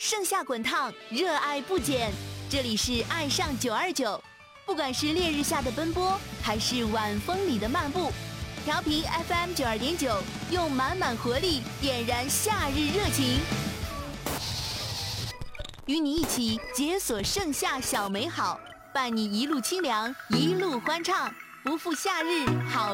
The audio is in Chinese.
盛夏滚烫，热爱不减。这里是爱上929，不管是烈日下的奔波，还是晚风里的漫步，调频 FM 92.9，用满满活力点燃夏日热情，与你一起解锁盛夏小美好，伴你一路清凉，一路欢畅，不负夏日好。